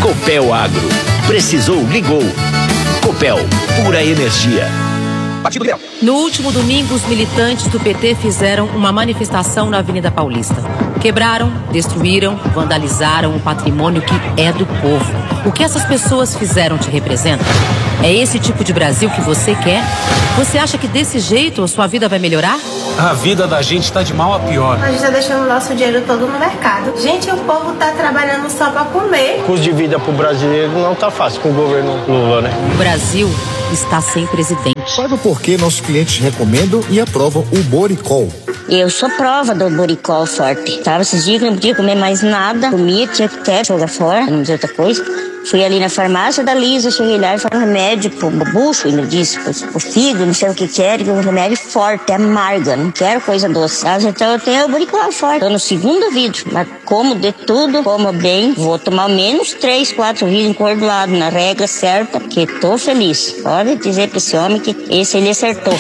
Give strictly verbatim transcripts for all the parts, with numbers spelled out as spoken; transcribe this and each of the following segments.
Copel Agro. Precisou, ligou. Copel, pura energia. Partido Liberal. No último domingo, os militantes do P T fizeram uma manifestação na Avenida Paulista. Quebraram, destruíram, vandalizaram o patrimônio que é do povo. O que essas pessoas fizeram te representa? É esse tipo de Brasil que você quer? Você acha que desse jeito a sua vida vai melhorar? A vida da gente tá de mal a pior. A gente tá deixando o nosso dinheiro todo no mercado. Gente, o povo tá trabalhando só pra comer. O custo de vida pro brasileiro não tá fácil com o governo Lula, né? O Brasil está sem presidente. Saiba por que nossos clientes recomendam e aprovam o Boricol. Eu sou prova do Boricol forte. Tava esses dias que não podia comer mais nada. Comia, tinha que até jogar fora, não dizer outra coisa. Fui ali na farmácia da Lisa, cheguei lá e falei um remédio pro bucho, ainda disse, pro, pro fígado, não sei o que quero, que é um remédio forte, amarga, não quero coisa doce. Então eu tenho o Boricol forte. Tô no segundo vidro, mas como de tudo, como bem, vou tomar menos três, quatro vidros encordoados na regra certa, que tô feliz. Pode dizer pra esse homem que esse ele acertou.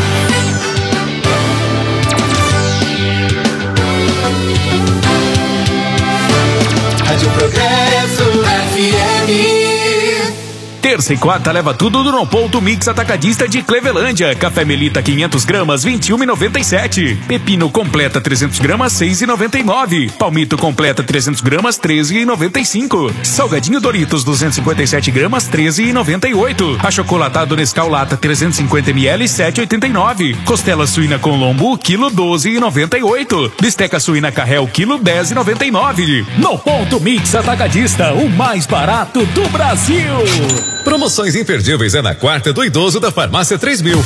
Rádio Progresso F M. Terça e quarta leva tudo do Nonponto Mix Atacadista de Clevelândia. Café Melita quinhentos gramas, vinte e um reais e noventa e sete centavos. Pepino completa trezentos gramas, seis reais e noventa e nove centavos. Palmito completa trezentos gramas, treze reais e noventa e cinco centavos. Salgadinho Doritos duzentos e cinquenta e sete gramas, treze reais e noventa e oito centavos. Achocolatado Nescau Lata trezentos e cinquenta mililitros, sete reais e oitenta e nove centavos. Costela suína com lombo, quilo doze reais e noventa e oito centavos. Bisteca suína Carrel, quilo dez reais e noventa e nove centavos. Nonponto Mix Atacadista, o mais barato do Brasil. Promoções imperdíveis é na quarta do idoso da Farmácia três mil.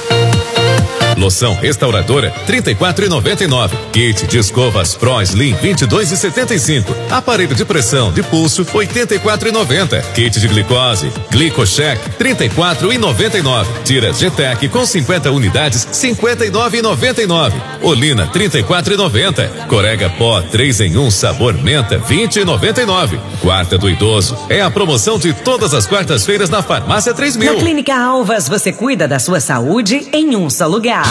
Loção restauradora trinta e quatro reais e noventa e nove centavos. Kit de escovas Pro Slim vinte e dois reais e setenta e cinco centavos. Aparelho de pressão de pulso oitenta e quatro reais e noventa centavos. Kit de glicose Glicocheck trinta e quatro reais e noventa e nove centavos. Tiras G-Tec com cinquenta unidades cinquenta e nove reais e noventa e nove centavos. Olina trinta e quatro reais e noventa centavos. Corega Pó três em um sabor menta vinte reais e noventa e nove centavos. Quarta do idoso é a promoção de todas as quartas-feiras na Farmácia três mil. Na Clínica Alvas você cuida da sua saúde em um só lugar.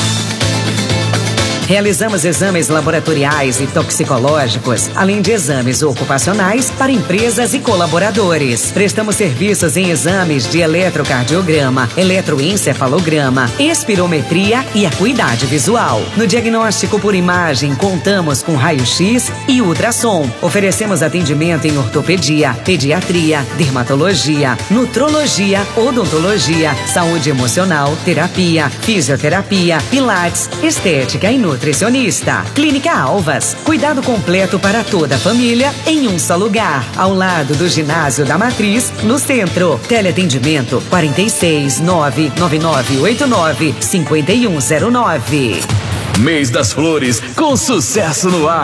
Realizamos exames laboratoriais e toxicológicos, além de exames ocupacionais para empresas e colaboradores. Prestamos serviços em exames de eletrocardiograma, eletroencefalograma, espirometria e acuidade visual. No diagnóstico por imagem, contamos com raio-x e ultrassom. Oferecemos atendimento em ortopedia, pediatria, dermatologia, nutrologia, odontologia, saúde emocional, terapia, fisioterapia, pilates, estética e nutrição. Nutricionista. Clínica Alvas. Cuidado completo para toda a família em um só lugar. Ao lado do Ginásio da Matriz, no centro. Teleatendimento quarenta e seis, nove nove nove oito nove, cinco um zero nove. Mês das Flores, com sucesso no ar.